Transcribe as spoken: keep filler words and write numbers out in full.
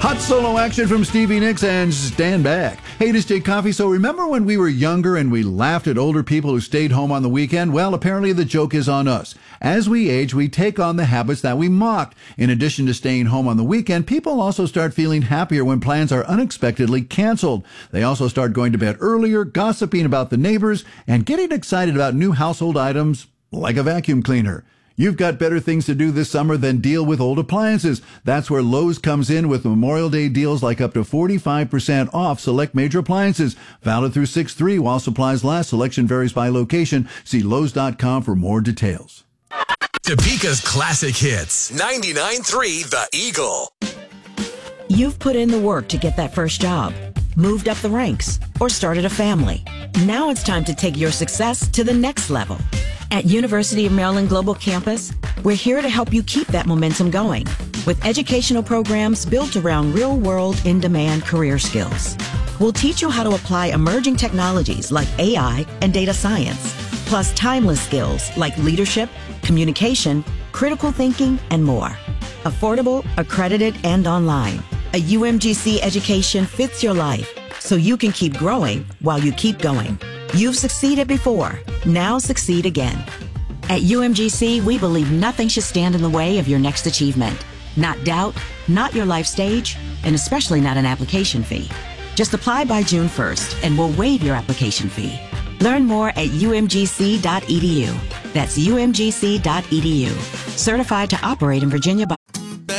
Hot solo action from Stevie Nicks and Stand Back. Hey, this is Jake Coffey. So remember when we were younger and we laughed at older people who stayed home on the weekend? Well, apparently the joke is on us. As we age, we take on the habits that we mocked. In addition to staying home on the weekend, people also start feeling happier when plans are unexpectedly canceled. They also start going to bed earlier, gossiping about the neighbors, and getting excited about new household items like a vacuum cleaner. You've got better things to do this summer than deal with old appliances. That's where Lowe's comes in with Memorial Day deals like up to forty-five percent off select major appliances. Valid through six three while supplies last. Selection varies by location. See Lowe's dot com for more details. Topeka's classic hits. ninety-nine point three The Eagle. You've put in the work to get that first job, moved up the ranks, or started a family. Now it's time to take your success to the next level. At University of Maryland Global Campus, we're here to help you keep that momentum going with educational programs built around real-world, in-demand career skills. We'll teach you how to apply emerging technologies like A I and data science, plus timeless skills like leadership, communication, critical thinking, and more. Affordable, accredited, and online. A U M G C education fits your life so you can keep growing while you keep going. You've succeeded before. Now succeed again. At U M G C, we believe nothing should stand in the way of your next achievement. Not doubt, not your life stage, and especially not an application fee. Just apply by June first and we'll waive your application fee. Learn more at U M G C dot E D U. That's U M G C dot E D U. Certified to operate in Virginia by